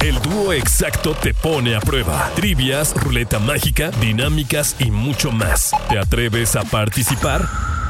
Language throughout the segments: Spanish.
El dúo exacto te pone a prueba. Trivias, ruleta mágica, dinámicas y mucho más. ¿Te atreves a participar?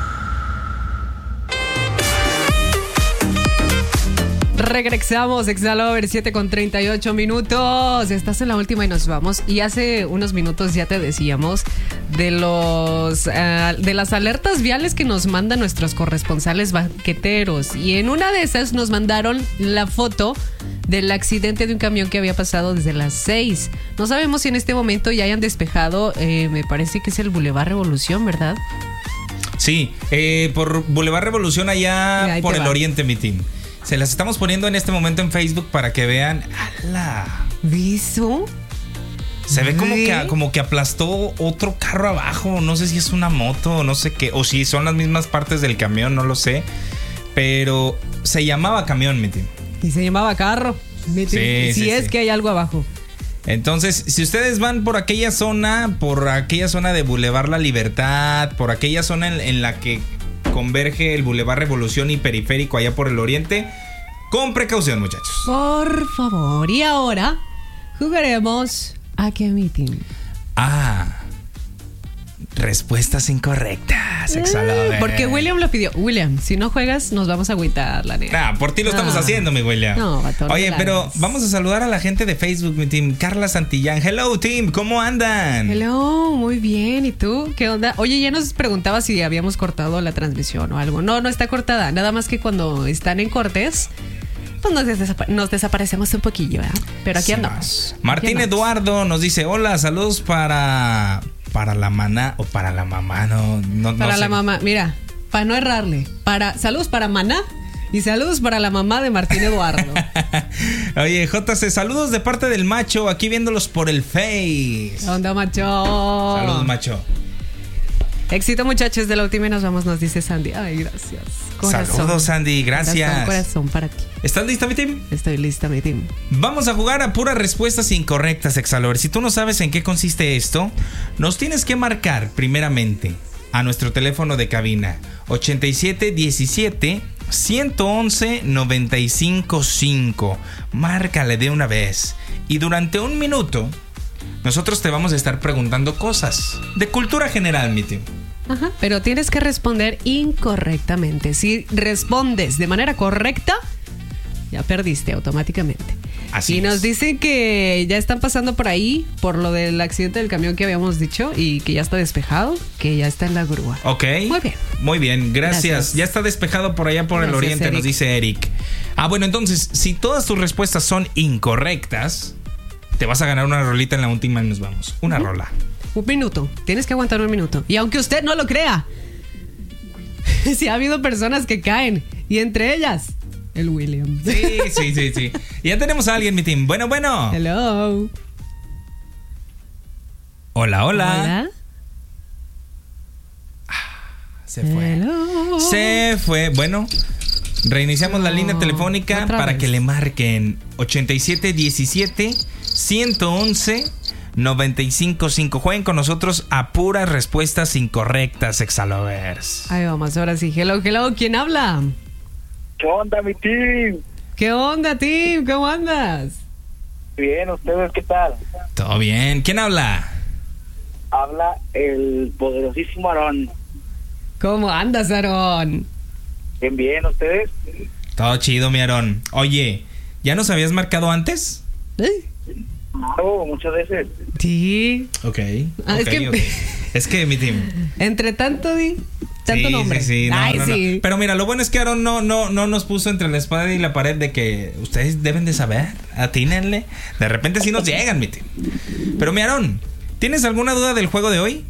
Regresamos, Exalover, 7:38. Estás en la última y nos vamos. Y hace unos minutos ya te decíamos de las alertas viales que nos mandan nuestros corresponsales banqueteros. Y en una de esas nos mandaron la foto del accidente de un camión que había pasado desde las 6. No sabemos si en este momento ya hayan despejado, me parece que es el Boulevard Revolución, ¿verdad? Sí, por Boulevard Revolución allá por el oriente, mi team. Se las estamos poniendo en este momento en Facebook para que vean. ¡Hala! ¿Viso? Se ve como que aplastó otro carro abajo. No sé si es una moto, no sé qué. O si son las mismas partes del camión, no lo sé. Pero se llamaba camión, mi team. Y se llamaba carro. Si es que hay algo abajo. Entonces, si ustedes van por aquella zona de Boulevard La Libertad, por aquella zona en la que converge el Boulevard Revolución y Periférico allá por el oriente, con precaución, muchachos. Por favor. Y ahora jugaremos a qué meeting. Respuestas incorrectas, Exalover. Porque William lo pidió. William, si no juegas, nos vamos a agüitar, la neta. Por ti lo estamos haciendo, mi William. Oye, pero vamos a saludar a la gente de Facebook, mi team. Carla Santillán. Hello, team. ¿Cómo andan? Hello, muy bien. ¿Y tú? ¿Qué onda? Oye, ya nos preguntaba si habíamos cortado la transmisión o algo. No está cortada. Nada más que cuando están en cortes, pues nos desaparecemos un poquillo, ¿eh? Pero aquí andamos. Martín Eduardo nos dice: hola, saludos para la maná o para la mamá, no para sé. La mamá, mira, para no errarle, saludos para maná y saludos para la mamá de Martín Eduardo. Oye, JC, saludos de parte del macho, aquí viéndolos por el Face. ¿Qué onda, macho? Saludos, macho. Éxito, muchachos, de la última y nos vamos, nos dice Sandy. Ay, gracias. Corazón. Saludos, Sandy, gracias. Corazón para ti. ¿Estás lista, mi team? Estoy lista, mi team. Vamos a jugar a puras respuestas incorrectas, Exalover. Si tú no sabes en qué consiste esto, nos tienes que marcar primeramente a nuestro teléfono de cabina 8717-111-955. Márcale de una vez y durante un minuto nosotros te vamos a estar preguntando cosas de cultura general, mi team. Ajá, pero tienes que responder incorrectamente. Si respondes de manera correcta, ya perdiste automáticamente. Así y nos dicen que ya están pasando por ahí, por lo del accidente del camión que habíamos dicho, y que ya está despejado, que ya está en la grúa. Ok. Muy bien. Muy bien, gracias. Ya está despejado por allá por el oriente, Eric. Nos dice Eric. Bueno, entonces, si todas tus respuestas son incorrectas, te vas a ganar una rolita en la última y nos vamos. Una rola. Un minuto. Tienes que aguantar un minuto. Y aunque usted no lo crea, sí ha habido personas que caen. Y entre ellas, el William. Sí. Ya tenemos a alguien, mi team. Bueno. Hello. Hola. Se fue. Hello. Se fue. Bueno, reiniciamos la línea telefónica para que le marquen 8717-111-955. Jueguen con nosotros a puras respuestas incorrectas, Exalovers. Ahí vamos, ahora sí. Hello. ¿Quién habla? ¿Qué onda, mi team? ¿Qué onda, team? ¿Cómo andas? Bien, ¿ustedes qué tal? Todo bien. ¿Quién habla? Habla el poderosísimo Aarón. ¿Cómo andas, Aarón? Bien, ¿ustedes? Todo chido, mi Aarón. Oye, ¿ya nos habías marcado antes? No, muchas veces. Sí. Ok. Es que mi team. Entre tanto nombre. Sí. Sí. Pero mira, lo bueno es que Aarón no nos puso entre la espada y la pared de que ustedes deben de saber, atínenle. De repente sí nos llegan, mi team. Pero mi Aarón, ¿tienes alguna duda del juego de hoy?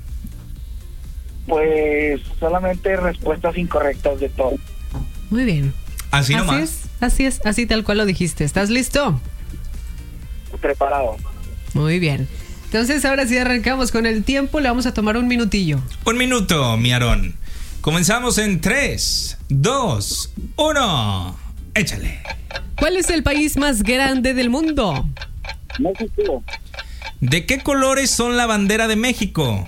Pues solamente respuestas incorrectas de todo. Muy bien. Así nomás. Así es, así tal cual lo dijiste. ¿Estás listo? Preparado. Muy bien. Entonces ahora sí arrancamos con el tiempo. Le vamos a tomar un minutillo. Un minuto, mi Aarón. Comenzamos en 3, 2, 1. Échale. ¿Cuál es el país más grande del mundo? México. ¿De qué colores son la bandera de México?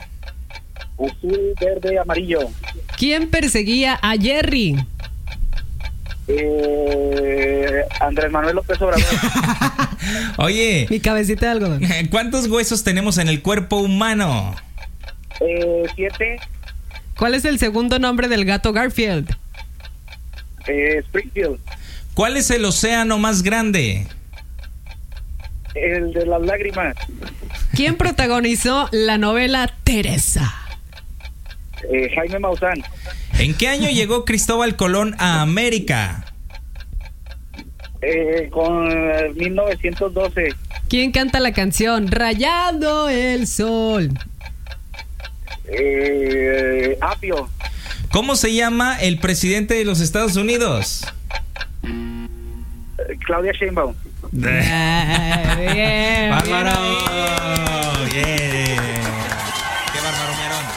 Azul, verde, amarillo. ¿Quién perseguía a Jerry? Andrés Manuel López Obrador. Oye, Mi cabecita de algodón. ¿cuántos huesos tenemos en el cuerpo humano? 7. ¿Cuál es el segundo nombre del gato Garfield? Springfield. ¿Cuál es el océano más grande? El de las lágrimas. ¿Quién protagonizó la novela Teresa? Jaime Maussan. ¿En qué año llegó Cristóbal Colón a América? Con 1912. ¿Quién canta la canción Rayando el Sol? Apio. ¿Cómo se llama el presidente de los Estados Unidos? Claudia Sheinbaum. Bien, ¡Bárbaro! bien. Bien. ¡Qué bárbaro, Miarón!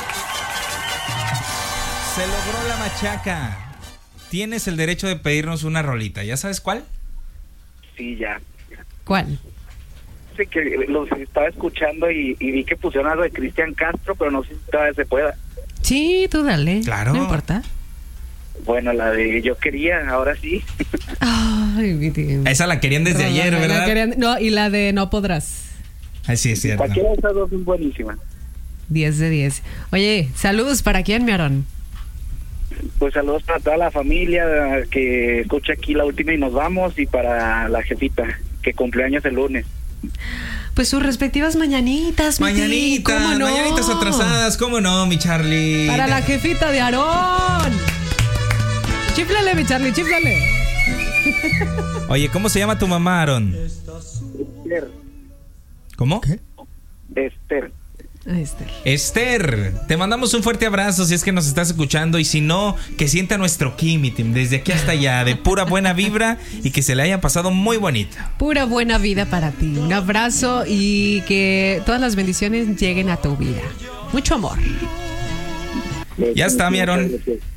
Se logró la machaca. Tienes el derecho de pedirnos una rolita. ¿Ya sabes cuál? Sí, ya. ¿Cuál? Sí, que los estaba escuchando y vi que pusieron algo de Cristian Castro, pero no sé si todavía se pueda. Sí, tú dale. Claro. No importa. Bueno, la de Yo Quería, ahora sí. Ay, mi tío. Esa la querían desde ayer, La ¿verdad? no, y la de No Podrás. Ay, sí, es cierto. Cualquiera de esas dos es buenísima. 10 de 10. Oye, saludos para quién, mi Aarón. Pues saludos para toda la familia que escucha aquí la última y nos vamos, y para la jefita que cumpleaños el lunes. Pues sus respectivas mañanitas, mi tío, ¿cómo no? Mañanitas atrasadas, ¿cómo no, mi Charlie? Para la jefita de Aarón. Chíflale, mi Charlie, chíflale. Oye, ¿cómo se llama tu mamá, Aaron? Esther. ¿Cómo? Esther. Esther, te mandamos un fuerte abrazo si es que nos estás escuchando, y si no, que sienta nuestro Kimitim desde aquí hasta allá, de pura buena vibra, y que se le haya pasado muy bonita. Pura buena vida para ti. Un abrazo y que todas las bendiciones lleguen a tu vida. Mucho amor. Ya está, mi Aarón.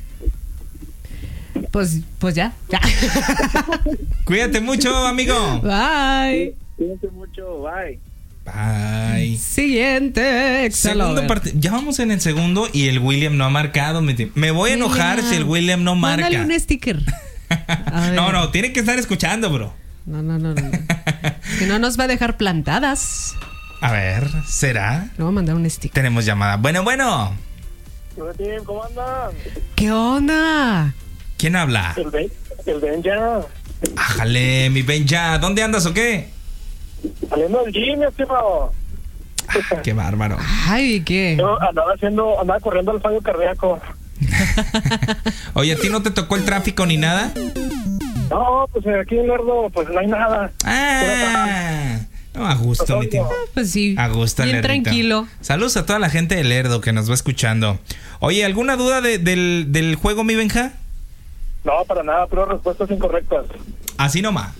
Pues ya. Cuídate mucho, amigo. Bye. Cuídense mucho, bye. Bye. Siguiente. Segundo ya vamos en el segundo y el William no ha marcado. Me voy a enojar si el William no marca. Mándale un sticker. No, tiene que estar escuchando, bro. No. Si no nos va a dejar plantadas. A ver, ¿será? Le voy a mandar un sticker. Tenemos llamada. Bueno. ¿Cómo andan? ¿Qué onda? ¿Quién habla? El Ben ya. Ájale, mi Ben ya. ¿Dónde andas o qué? Saliendo del gym, estimado. Qué bárbaro. Ay, ¿qué? Yo andaba corriendo al fallo cardíaco. Oye, ¿a ti no te tocó el tráfico ni nada? No, pues aquí en Lerdo, pues no hay nada. No, a gusto, mi tío. Pues sí. A gusto, bien Lerdito. tranquilo. Saludos a toda la gente de Lerdo que nos va escuchando. Oye, ¿alguna duda del juego, mi Benja? No, para nada, pero respuestas incorrectas. Así nomás.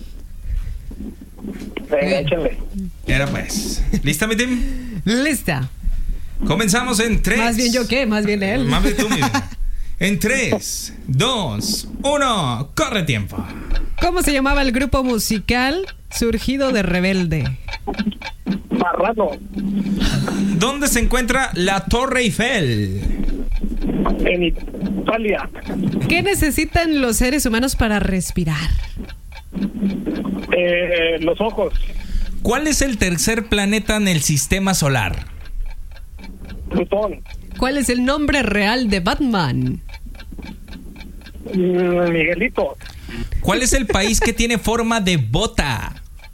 Venga, échenle. Era pues. ¿Lista, mi team? Lista. Comenzamos en 3. Más bien yo qué, más bien él. Más bien tú, mi Benja. En 3, 2, 1, corre tiempo. ¿Cómo se llamaba el grupo musical surgido de Rebelde? Marrano. ¿Dónde se encuentra la Torre Eiffel? En Italia. ¿Qué necesitan los seres humanos para respirar? Los ojos. ¿Cuál es el tercer planeta en el sistema solar? Plutón. ¿Cuál es el nombre real de Batman? Miguelito. ¿Cuál es el país que tiene forma de bota?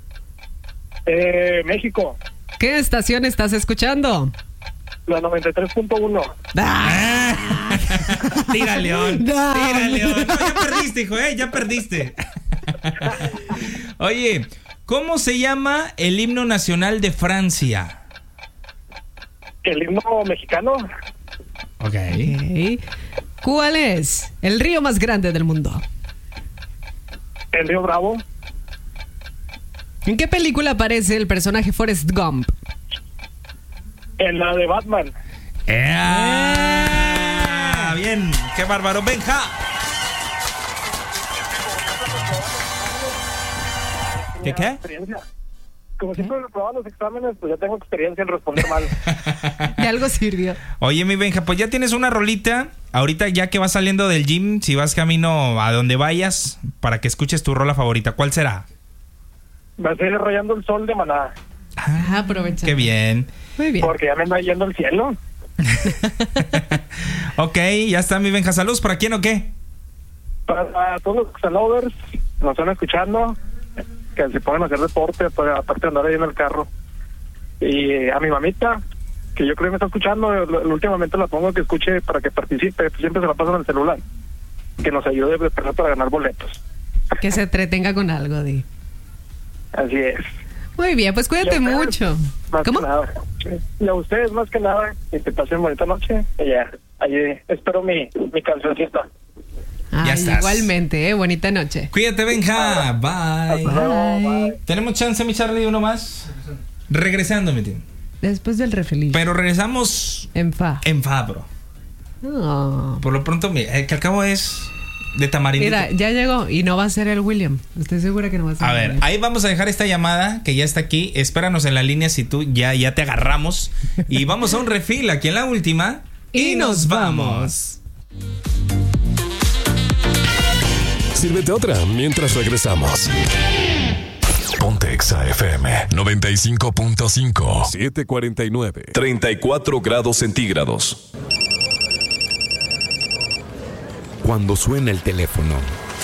México. ¿Qué estación estás escuchando? La 93.1. Tira, León. No. Tira, León. No, ya perdiste, hijo, ya perdiste. Oye, ¿cómo se llama el himno nacional de Francia? El himno mexicano. Ok. Ok. ¿Cuál es el río más grande del mundo? El río Bravo. ¿En qué película aparece el personaje Forrest Gump? En la de Batman. Bien, qué bárbaro, Benja. ¿Qué? Experiencia. como siempre reprobaba los exámenes, pues ya tengo experiencia en responder mal. De algo sirvió. Oye, mi Benja, pues ya tienes una rolita. Ahorita ya que vas saliendo del gym, si vas camino a donde vayas, para que escuches tu rola favorita, ¿cuál será? Va a ser Rayando el Sol de Maná. Aprovecha. Qué bien. Muy bien. Porque ya me anda yendo al cielo. Ok, ya está, mi Benja. ¿Saludos para quién o qué? Para todos los Xalovers, nos están escuchando, que se pueden hacer deporte, aparte de andar ahí en el carro. Y a mi mamita, que yo creo que me está escuchando, últimamente la pongo que escuche para que participe, siempre se la pasa en el celular. Que nos ayude para ganar boletos. Que se entretenga con algo, Di. Así es. Muy bien, pues cuídate mucho. ¿Cómo? Que nada. Y a ustedes más que nada, que te pasen bonita noche. Y ya, ahí espero mi cancioncita. Ya estás. Igualmente, bonita noche. Cuídate, Benja. Bye. Bye. ¿Tenemos chance, mi Charlie, uno más? Regresando, mi team. Después del refeliz. Pero regresamos En fa. en fa, bro. Oh. Por lo pronto, que al cabo es de tamarindito. Mira, ya llegó y no va a ser el William. Estoy segura que no va a ser A el ver, William. ahí vamos a dejar esta llamada que ya está aquí. Espéranos en la línea si tú ya te agarramos. Y vamos a un refill aquí en la última. Y nos vamos. Sírvete otra mientras regresamos. Ponte Exa FM 95.5 749 34 grados centígrados. Cuando suena el teléfono,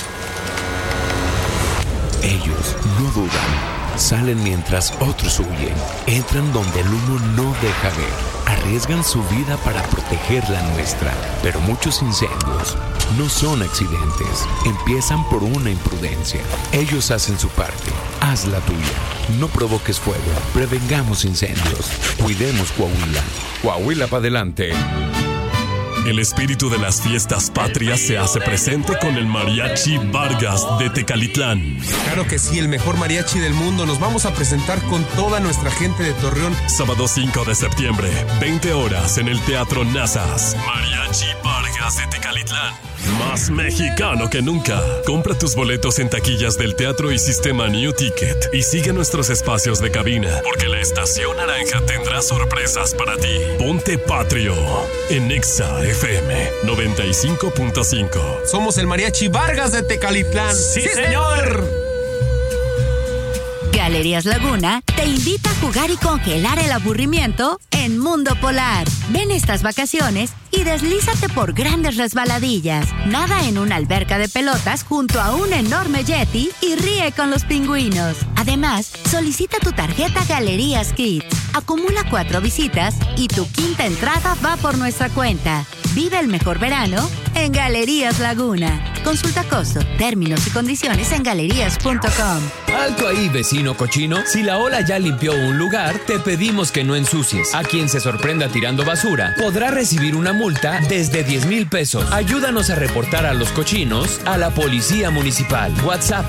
ellos no dudan. Salen mientras otros huyen. Entran donde el humo no deja ver. Arriesgan su vida para proteger la nuestra. Pero muchos incendios no son accidentes. Empiezan por una imprudencia. Ellos hacen su parte. Haz la tuya. No provoques fuego. Prevengamos incendios. Cuidemos Coahuila. Coahuila para adelante. El espíritu de las fiestas patrias se hace presente con el Mariachi Vargas de Tecalitlán. Claro que sí, el mejor mariachi del mundo. Nos vamos a presentar con toda nuestra gente de Torreón. Sábado 5 de septiembre, 20 horas en el Teatro Nazas. Mariachi Vargas de Tecalitlán. Más mexicano que nunca. Compra tus boletos en taquillas del teatro y sistema New Ticket. Y sigue nuestros espacios de cabina, porque la Estación Naranja tendrá sorpresas para ti. Ponte patrio en Exa FM 95.5. Somos el Mariachi Vargas de Tecalitlán. ¡Sí, señor! Galerías Laguna te invita a jugar y congelar el aburrimiento en Mundo Polar. Ven estas vacaciones y deslízate por grandes resbaladillas. Nada en una alberca de pelotas junto a un enorme yeti y ríe con los pingüinos. Además, solicita tu tarjeta Galerías Kids. Acumula 4 visitas y tu quinta entrada va por nuestra cuenta. Vive el mejor verano en Galerías Laguna. Consulta costo, términos y condiciones en galerías.com. Alto ahí, vecino cochino. Si la ola ya limpió un lugar, te pedimos que no ensucies. A quien se sorprenda tirando basura podrá recibir una multa desde 10,000 pesos. Ayúdanos a reportar a los cochinos a la Policía Municipal. WhatsApp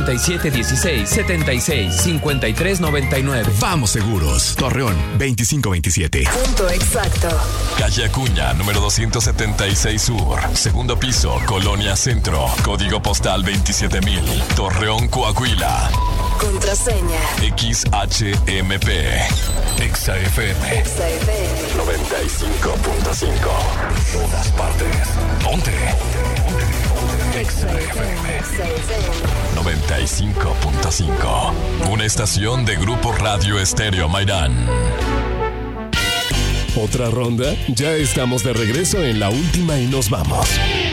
8716-765399. Vamos seguros. Torreón 2527. Punto exacto. Calle Acuña, número 276 Sur. Segundo piso, Colonia Centro. Código postal 27000. Torreón, Coahuila. Contraseña. XHMP. Exa FM 95.5. Todas partes. Ponte. Exa FM 95.5. Una estación de Grupo Radio Estéreo Mairán. ¿Otra ronda? Ya estamos de regreso en la última y nos vamos.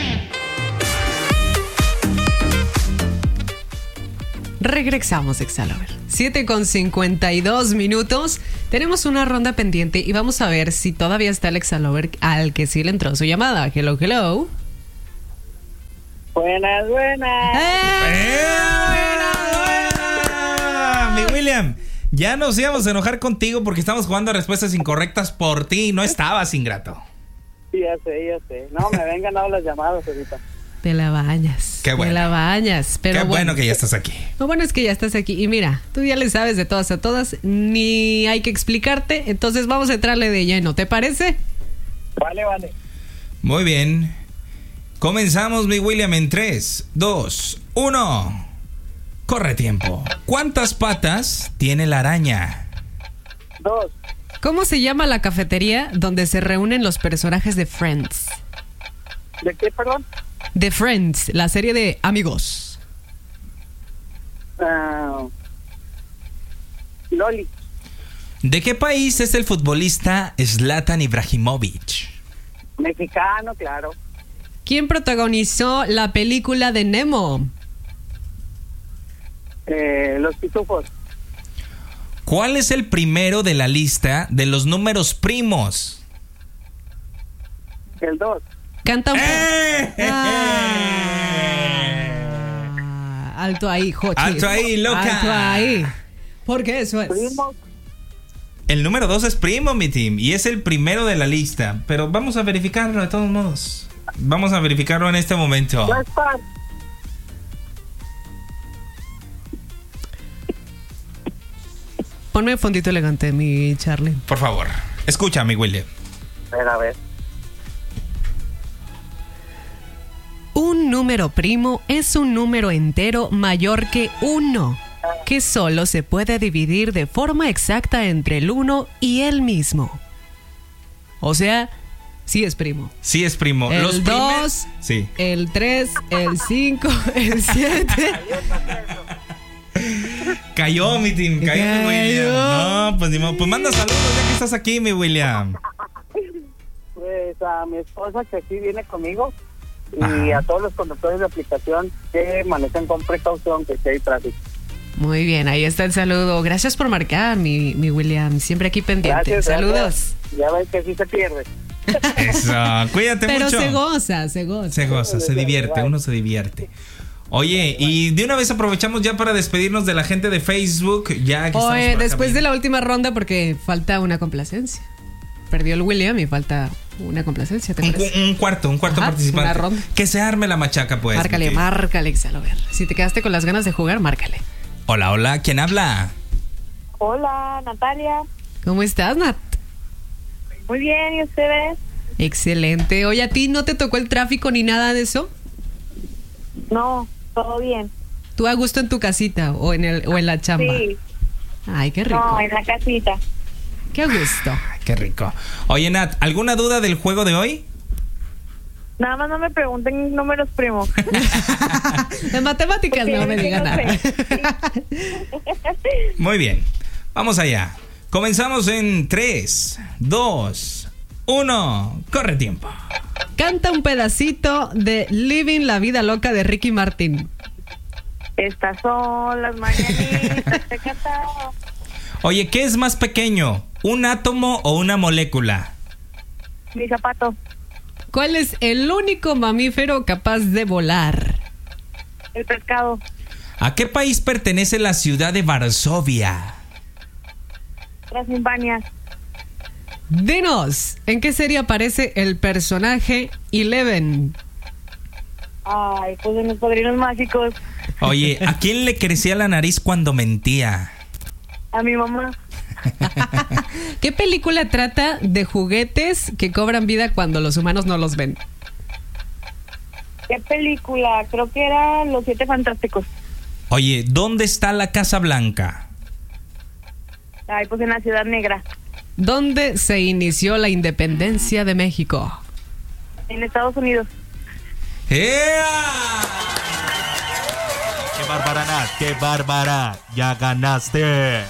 Regresamos, Exalover. 7:52. Tenemos una ronda pendiente y vamos a ver si todavía está el Exalover al que sí le entró su llamada. Hello, hello. Buenas, buenas. Buena. Mi William, ya nos íbamos a enojar contigo porque estamos jugando a respuestas incorrectas por ti y no estabas, ingrato. Sí, ya sé. No, me habían ganado las llamadas ahorita. Te la bañas. Qué bueno. Te la bañas. Pero Qué bueno que ya estás aquí. Lo bueno es que ya estás aquí. Y mira, tú ya le sabes de todas a todas. Ni hay que explicarte. Entonces vamos a entrarle de lleno. ¿Te parece? Vale. Muy bien. Comenzamos, mi William, en 3, 2, 1. Corre tiempo. ¿Cuántas patas tiene la araña? 2. ¿Cómo se llama la cafetería donde se reúnen los personajes de Friends? ¿De qué, perdón? De Friends, la serie de amigos. Loli. ¿De qué país es el futbolista Zlatan Ibrahimovic? Mexicano, claro. ¿Quién protagonizó la película de Nemo? Los pitufos. ¿Cuál es el primero de la lista de los números primos? El 2. Canta un alto ahí, Jochi. Alto ahí, loca. Alto ahí. Porque eso es. Primo. El número 2 es primo, mi team, y es el primero de la lista. Pero vamos a verificarlo de todos modos. Vamos a verificarlo en este momento. No es par. Ponme fondito elegante, mi Charlie. Por favor, escucha, mi William. A ver. Un número primo es un número entero mayor que 1, que solo se puede dividir de forma exacta entre el 1 y él mismo. O sea, sí es primo. Sí es primo. El 2, sí. El 3, el 5, el 7. Cayó, mi team, cayó mi William. No, pues ni modo. Pues manda saludos ya que estás aquí, mi William. Pues a mi esposa que aquí viene conmigo y a todos los conductores de aplicación que manejan con precaución, que si hay tráfico. Muy bien, ahí está el saludo. Gracias por marcar, mi William. Siempre aquí pendiente. Gracias, saludos. Gracias. Ya ves que sí se pierde. Eso, cuídate Pero mucho. se goza, se goza. Se goza, se divierte, uno se divierte. Oye, y de una vez aprovechamos ya para despedirnos de la gente de Facebook. Ya que Oye, después de la última ronda, porque falta una complacencia. Perdió el William y falta una complacencia. ¿Te parece? Un cuarto participante. Una ronda. Que se arme la machaca, pues. Márcale, Xalover. Si te quedaste con las ganas de jugar, márcale. Hola, hola, ¿quién habla? Hola, Natalia. ¿Cómo estás, Nat? Muy bien, ¿y ustedes? Excelente. Oye, ¿a ti no te tocó el tráfico ni nada de eso? No, todo bien. ¿Tú a gusto en tu casita o en la chamba? Sí. Ay, qué rico. No, en la casita. Qué gusto. Qué rico. Oye, Nat, ¿alguna duda del juego de hoy? Nada más no me pregunten números primos. En matemáticas no me digan nada. Muy bien. Vamos allá. Comenzamos en 3, 2, 1. Corre tiempo. Canta un pedacito de Living la Vida Loca de Ricky Martin. Estas son las mañanitas de cantado. Oye, ¿qué es más pequeño? ¿Un átomo o una molécula? Mi zapato. ¿Cuál es el único mamífero capaz de volar? El pescado. ¿A qué país pertenece la ciudad de Varsovia? Transilvania. Dinos, ¿en qué serie aparece el personaje Eleven? Ay, pues en Los Padrinos Mágicos. Oye, ¿a quién le crecía la nariz cuando mentía? A mi mamá. ¿Qué película trata de juguetes que cobran vida cuando los humanos no los ven? ¿Qué película? Creo que era Los Siete Fantásticos. Oye, ¿dónde está la Casa Blanca? Ay, pues en la Ciudad Negra. ¿Dónde se inició la independencia de México? En Estados Unidos. ¡Ea! ¡Qué bárbara, Nat! ¡Qué bárbara! ¡Ya ganaste!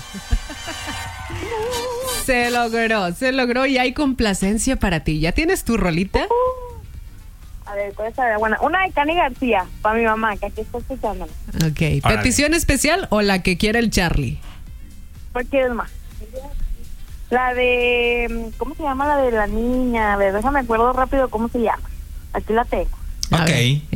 Se logró y hay complacencia para ti. ¿Ya tienes tu rolita? A ver, ¿cuál es la buena? Una de Cani García, para mi mamá, que aquí está escuchando. Ok. ¿Petición especial o la que quiere el Charlie? ¿Cuál quieres más? La de... ¿Cómo se llama la de la niña? A ver, déjame acuerdo rápido cómo se llama. Aquí la tengo. Ok.